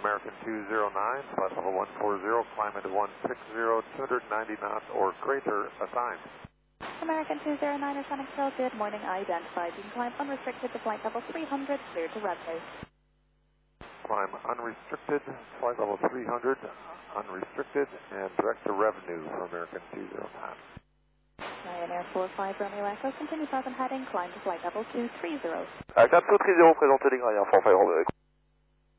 American 209, flight level 140, climb into 160, 290 knots or greater assigned. American 209 is on Excel. Good morning. Identified. You can climb unrestricted to flight level 300, clear to revenue. Climb unrestricted, flight level 300, unrestricted, and direct to revenue for American 209. Ryanair 45 Romeo Echo, continue southern heading, climb to flight level 230. 430, présentez ligne arrière, 45 Romeo Echo.